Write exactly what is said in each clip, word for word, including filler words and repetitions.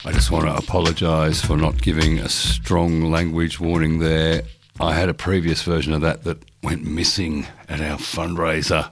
I just want to apologise for not giving a strong language warning there. I had a previous version of that that went missing at our fundraiser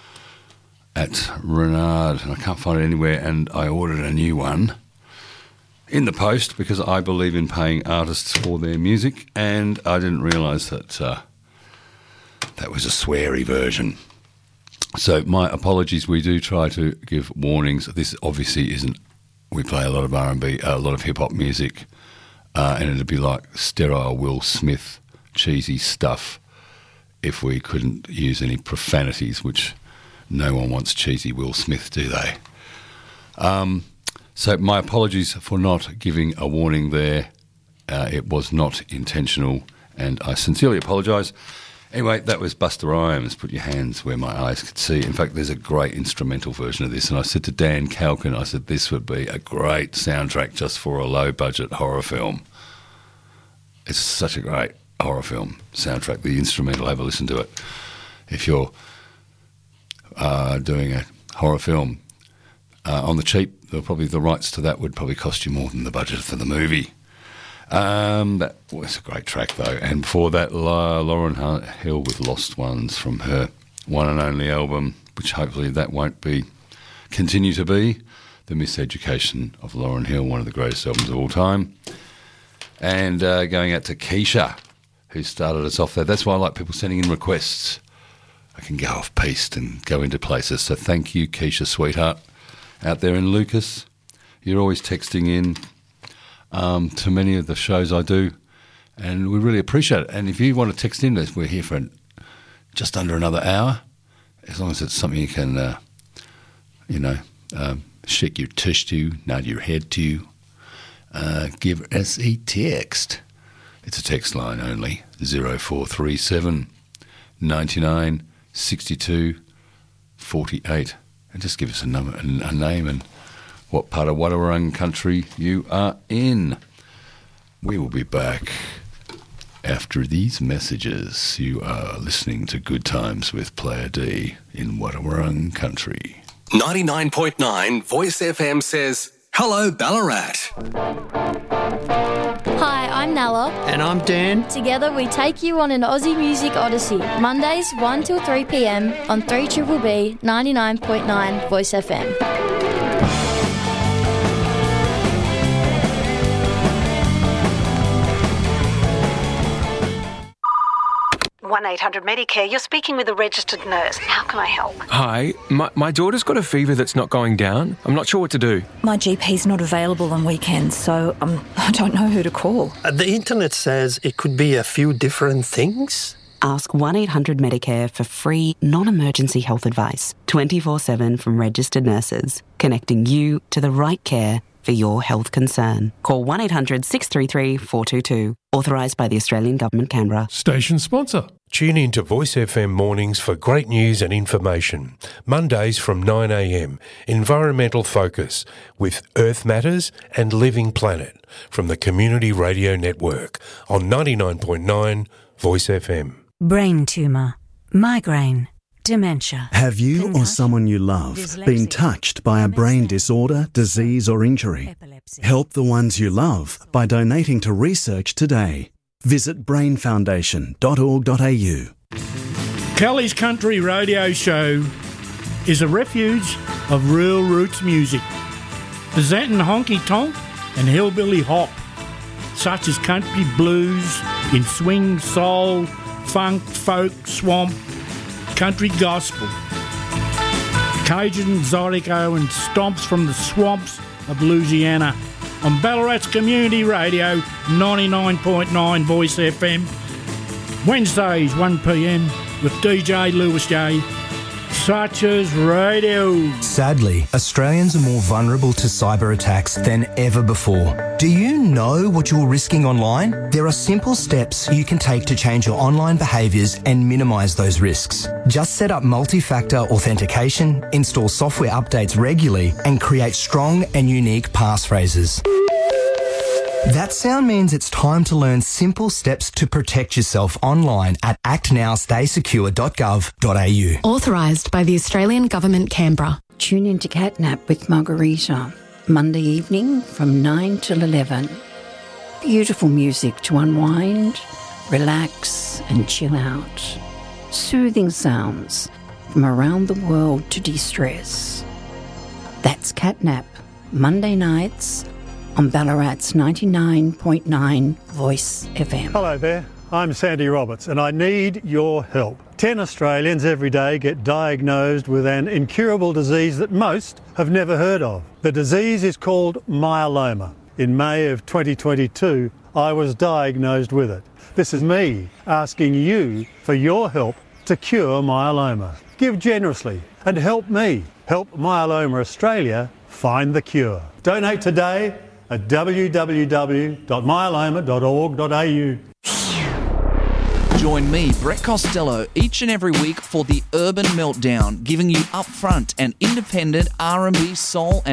at Renard, and I can't find it anywhere, and I ordered a new one in the post because I believe in paying artists for their music, and I didn't realise that uh, that was a sweary version. So my apologies. We do try to give warnings. This obviously isn't, we play a lot of R and B, a lot of hip-hop music, uh, and it'd be like sterile Will Smith cheesy stuff if we couldn't use any profanities, which no one wants cheesy Will Smith, do they? Um, so my apologies for not giving a warning there. Uh, it was not intentional, and I sincerely apologise. Anyway, that was Busta Rhymes, Put Your Hands Where My Eyes Could See. In fact, there's a great instrumental version of this, and I said to Dan Calkin, I said, this would be a great soundtrack just for a low-budget horror film. It's such a great horror film soundtrack. The instrumental, have a listen to it. If you're uh, doing a horror film uh, on the cheap, probably the rights to that would probably cost you more than the budget for the movie. Um, that was a great track, though. And before that, La- Lauryn Hill with Lost Ones from her one and only album, which hopefully that won't be continue to be The Miseducation of Lauryn Hill, one of the greatest albums of all time. And uh, going out to Keisha, who started us off there. That's why I like people sending in requests. I can go off piste and go into places. So thank you, Keisha, sweetheart, out there in Lucas. You're always texting in Um, to many of the shows I do, and we really appreciate it. And if you want to text in, we're here for just under another hour, as long as it's something you can, uh, you know, um, shake your tush to, nod your head to, uh, give us a text. It's a text line only, zero four three seven, nine nine, six two, four eight, and just give us a, number, a, a name and what part of Wadawurrung country you are in. We will be back after these messages. You are listening to Good Times with Player D in Wadawurrung country. ninety-nine point nine Voice F M says, hello, Ballarat. Hi, I'm Nala. And I'm Dan. Together we take you on an Aussie music odyssey. Mondays one till three p.m. on three B B B ninety-nine point nine Voice F M. one eight hundred Medicare, you're speaking with a registered nurse. How can I help? Hi, my, my daughter's got a fever that's not going down. I'm not sure what to do. My G P's not available on weekends, so um, I don't know who to call. Uh, the internet says it could be a few different things. Ask one eight hundred Medicare for free, non-emergency health advice, twenty-four seven from registered nurses, connecting you to the right care for your health concern. Call one eight hundred six three three four two two. Authorised by the Australian Government, Canberra. Station sponsor. Tune in to Voice F M mornings for great news and information. Mondays from nine a m. Environmental Focus with Earth Matters and Living Planet from the Community Radio Network on ninety-nine point nine Voice F M. Brain tumour, migraine, dementia. Have you or someone you love been touched by a brain disorder, disease or injury? Help the ones you love by donating to research today. Visit brain foundation dot org dot a u. Kelly's Country Radio Show is a refuge of real roots music, presenting honky tonk and hillbilly hop, such as country blues in swing, soul, funk, folk, swamp, country gospel, Cajun, Zydeco and stomps from the swamps of Louisiana on Ballarat's Community Radio ninety-nine point nine Voice F M. Wednesdays one p m with D J Lewis J. Such as radio. Sadly, Australians are more vulnerable to cyber attacks than ever before. Do you know what you're risking online? There are simple steps you can take to change your online behaviours and minimise those risks. Just set up multi-factor authentication, install software updates regularly, and create strong and unique passphrases. That sound means it's time to learn simple steps to protect yourself online at act now stay secure dot gov dot a u. Authorised by the Australian Government, Canberra. Tune into Catnap with Margarita. Monday evening from nine till eleven. Beautiful music to unwind, relax and chill out. Soothing sounds from around the world to de-stress. That's Catnap, Monday nights on Ballarat's ninety-nine point nine Voice F M. Hello there, I'm Sandy Roberts and I need your help. Ten Australians every day get diagnosed with an incurable disease that most have never heard of. The disease is called myeloma. In May of twenty twenty-two, I was diagnosed with it. This is me asking you for your help to cure myeloma. Give generously and help me help Myeloma Australia find the cure. Donate today at w w w dot myeloma dot org dot a u. Join me, Brett Costello, each and every week for the Urban Meltdown, giving you upfront and independent R and B, soul and